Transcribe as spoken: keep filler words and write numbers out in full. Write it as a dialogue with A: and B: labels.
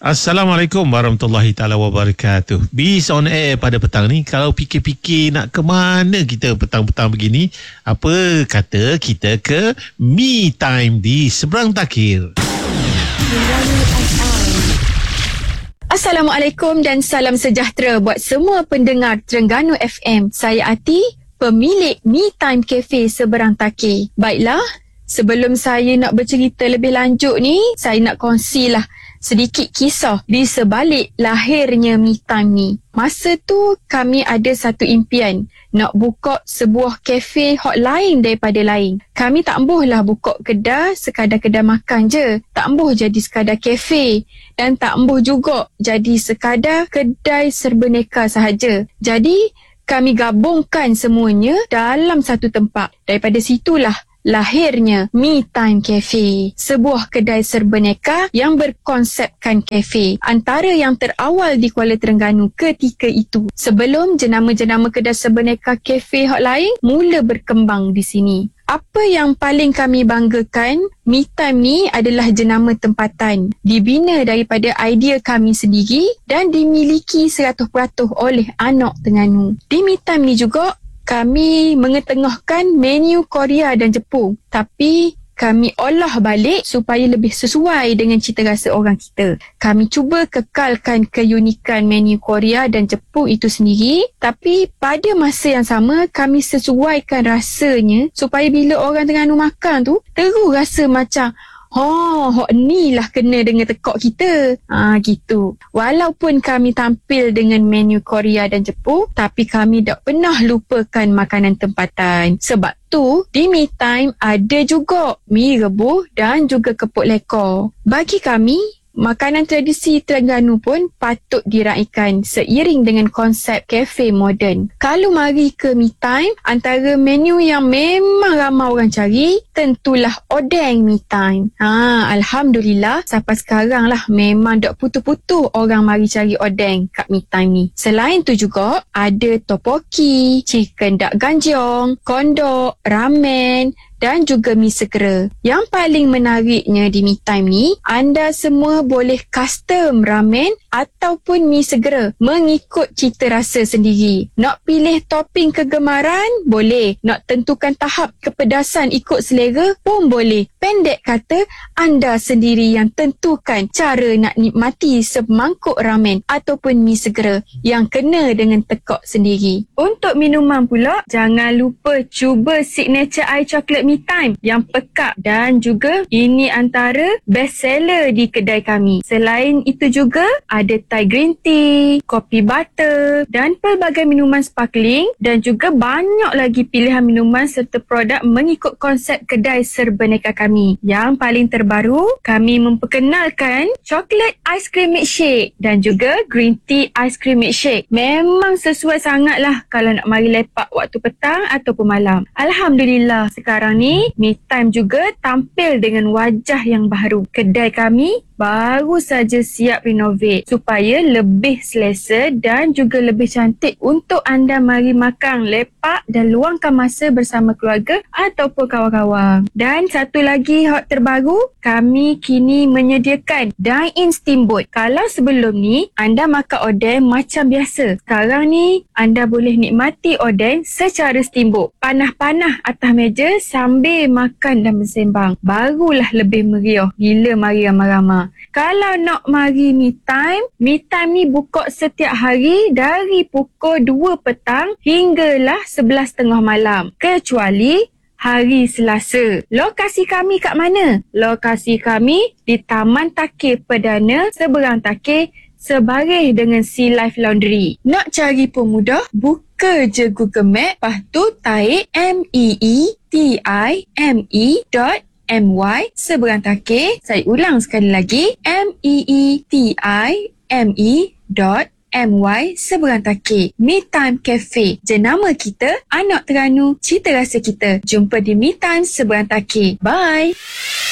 A: Assalamualaikum warahmatullahi taala wabarakatuh. Bis on air pada petang ni. Kalau fikir-fikir nak ke mana kita petang-petang begini, apa kata kita ke Me Time di Seberang Takir.
B: Assalamualaikum dan salam sejahtera buat semua pendengar Terengganu F M. Saya Ati, pemilik Me Time Cafe Seberang Takir. Baiklah, sebelum saya nak bercerita lebih lanjut ni, saya nak kongsilah sedikit kisah di sebalik lahirnya Me Time ni. Masa tu kami ada satu impian nak buka sebuah kafe hot lain daripada lain. Kami tak embuhlah buka kedai sekadar kedai makan je. Tak embuh jadi sekadar kafe. Dan tak embuh juga jadi sekadar kedai serbaneka sahaja. Jadi kami gabungkan semuanya dalam satu tempat. Daripada situlah lahirnya Me Time Cafe, sebuah kedai serbaneka yang berkonsepkan kafe, antara yang terawal di Kuala Terengganu ketika itu, sebelum jenama-jenama kedai serbaneka kafe hot lain mula berkembang di sini. Apa yang paling kami banggakan, Me Time ni adalah jenama tempatan, dibina daripada idea kami sendiri dan dimiliki seratus peratus oleh anak Terengganu. Di Me Time ni juga kami mengetengahkan menu Korea dan Jepun, tapi kami olah balik supaya lebih sesuai dengan cita rasa orang kita. Kami cuba kekalkan keunikan menu Korea dan Jepun itu sendiri, tapi pada masa yang sama kami sesuaikan rasanya supaya bila orang Terengganu makan tu terus rasa macam Oh, hok ni lah kena dengan tekak kita. Ah, gitu. Walaupun kami tampil dengan menu Korea dan Jepun, tapi kami tak pernah lupakan makanan tempatan. Sebab tu, di Me Time ada juga mi rebus dan juga kepuk lekor. Bagi kami, makanan tradisi Terengganu pun patut diraikan seiring dengan konsep kafe moden. Kalau mari ke Me Time, antara menu yang memang ramai orang cari, tentulah odeng Me Time. Ha, Alhamdulillah, sampai sekarang lah memang tak putus-putus orang mari cari odeng kat Me Time ni. Selain tu juga, ada topoki, chicken dak ganjong, kondok, ramen dan juga mi segera. Yang paling menariknya di Me Time ni, anda semua boleh custom ramen ataupun mi segera mengikut cita rasa sendiri. Nak pilih topping kegemaran? Boleh. Nak tentukan tahap kepedasan ikut selera pun boleh. Pendek kata, anda sendiri yang tentukan cara nak nikmati semangkuk ramen ataupun mi segera yang kena dengan tekak sendiri. Untuk minuman pula, jangan lupa cuba signature air coklat Me Time yang pekat dan juga ini antara best seller di kedai kami. Selain itu juga ada Thai green tea, kopi butter dan pelbagai minuman sparkling dan juga banyak lagi pilihan minuman serta produk mengikut konsep kedai serbaneka kami. Yang paling terbaru, kami memperkenalkan coklat ice cream milkshake dan juga green tea ice cream milkshake. Memang sesuai sangatlah kalau nak mari lepak waktu petang ataupun malam. Alhamdulillah, sekarang ni Me Time juga tampil dengan wajah yang baru. Kedai kami baru saja siap renovate supaya lebih selesa dan juga lebih cantik untuk anda mari makan, lepak dan luangkan masa bersama keluarga ataupun kawan-kawan. Dan satu lagi hot terbaru, kami kini menyediakan dine-in steamboat. Kalau sebelum ni anda makan odeng macam biasa, sekarang ni anda boleh nikmati odeng secara steamboat. Panah-panah atas meja sambil makan dan bersembang. Barulah lebih meriah gila mari ramai-ramai. Kalau nak mari Me Time, Me Time ni buka setiap hari dari pukul dua petang hinggalah sebelas tiga puluh malam. Kecuali hari Selasa. Lokasi kami kat mana? Lokasi kami di Taman Takir Perdana Seberang Takir, sebaris dengan Sea Life Laundry. Nak cari pun mudah, buka je Google Map, lepas tu taik M E E T I M E dot M Y Seberang Takir. Saya ulang sekali lagi, M E E T I M E dot M Y Seberang Takir. Me Time Cafe, jenama kita, anak Terengganu, cita rasa kita. Jumpa di Me Time Seberang Takir. Bye.